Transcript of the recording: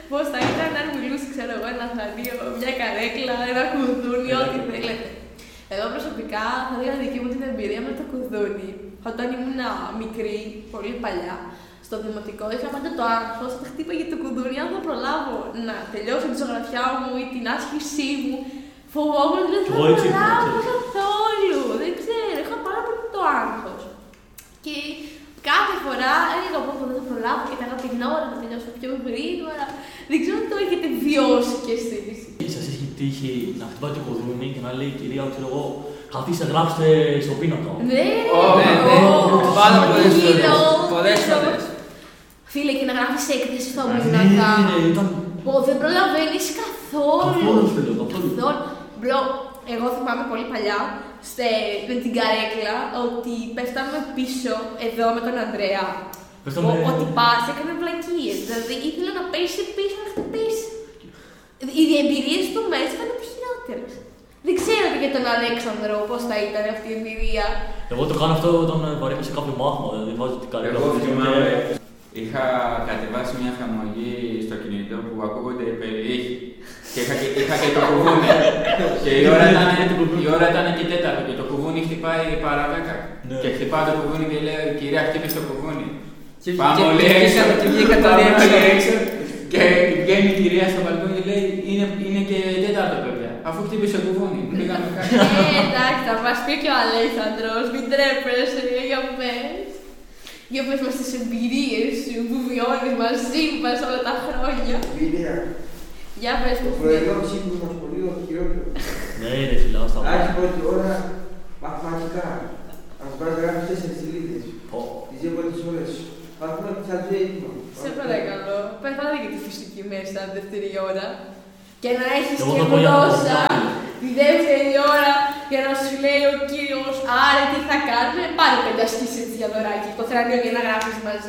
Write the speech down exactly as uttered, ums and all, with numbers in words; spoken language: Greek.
πώς θα ήταν αν μιλούσε, ξέρω εγώ, ένα θανείο, μια καρέκλα, ένα κουδούνι, ό,τι θέλετε. Εγώ προσωπικά θα δίνω δική μου την εμπειρία με το κουδούνι. Όταν ήμουν μικρή, πολύ παλιά, στο δημοτικό είχα πάντα το άγχος όταν χτύπαγε το κουδούνι, αν θα προλάβω να τελειώσω τη ζωγραφιά μου ή την άσκησή μου. Φοβόμουν ότι δεν θα προλάβω καθόλου. Δεν ξέρω, είχα πάρα πολύ το άγχος. Και κάθε φορά έλεγα πω δεν θα προλάβω και θα την ώρα να τελειώσω πιο γρήγορα. Δεν ξέρω αν το έχετε βιώσει κι εσείς. Σας έχει τύχει να χτυπάει το κουδούνι και να λέει η κυρία, ξέρω εγώ, καθίστε, γράψτε στο πίνακο. Ναι, ναι, ναι. Πάρα πολλές φορές. Πολλές φορές. Φίλε, και να γράφεις έκθεση στο πίνακα. Πω, δεν προλαβαίνεις καθόλου. Καθόλου, φίλε, καθόλου. Μπρο, εγώ θυμάμαι πολύ παλιά στε, με την καρέκλα ότι πέφταμε πίσω εδώ με τον Ανδρέα. Πέφταμε... Ο, ότι πας έκανε βλακίες. Δηλαδή ήθελε να πέσει πίσω να χτυπήσει. Οι εμπειρίες του μέσα ήταν τις χειρότερες. Δεν ξέρω για τον Αλέξανδρο πώς θα ήταν αυτή η εμπειρία. Εγώ το κάνω αυτό όταν βαρύνω σε κάποιο μάθημα. Δηλαδή βάζω την καρέκλα. Εγώ θυμάμαι. Είχα κατεβάσει μια εφαρμογή στο κινητό που ακούγονται περίεργοι και είχα και, είχα και το κουβούνι. Και η ώρα ήταν, η ώρα ήταν και τέταρτο και το κουβούνι χτυπάει παρά δέκα. Ναι. Και χτυπάει το κουβούνι και λέει: Κυρία, χτύπησε το κουβούνι. Και πάμε όλοι έξω. Και βγήκα τα έξω. Και βγαίνει η κυρία στο μπαλκόνι και λέει: Είναι, είναι και τέταρτο, παιδιά. Αφού χτύπησε το κουβούνι. Πήγαμε κάτω. Ε, εντάξει, θα μας πει και ο Αλέξανδρος. Μην τρέπεσαι, για πες. Για πες μας τις εμπειρίες σου που βιώνεις μαζί μας όλα τα χρόνια. Βίλια. Για πες Το μου. πρωινό ξύπνημα στο σχολείο χειρότερο. Ναι, ρε φίλε, άστα. Άρχισε πρώτη ώρα μαθηματικά. Ας πας να γράψεις τέσσερις σελίδες. Τις δύο πρώτες ώρες. Θα πούμε ότι θα λέει έτοιμο. Σε παρακαλώ, πεθάνε και τη φυσική μέσα την δεύτερη ώρα. Και να έχεις Εγώ και θα πω για να γλώσσα το τη δεύτερη ώρα για να σου λέει ο κύριος, άρα τι θα κάνουμε, πάρε πέντε ασκήσεις για δωράκι, το θρανείο για να γράψεις μαζί.